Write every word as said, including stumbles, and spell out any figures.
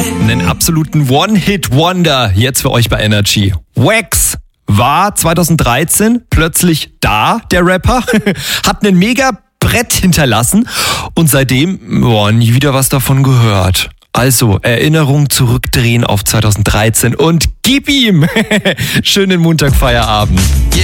Einen absoluten One-Hit-Wonder jetzt für euch bei Energy. Wax war zwanzig dreizehn plötzlich da, der Rapper, hat einen mega Brett hinterlassen und seitdem boah, nie wieder was davon gehört. Also Erinnerung zurückdrehen auf zwanzig dreizehn und gib ihm! Schönen Montagfeierabend. Yeah.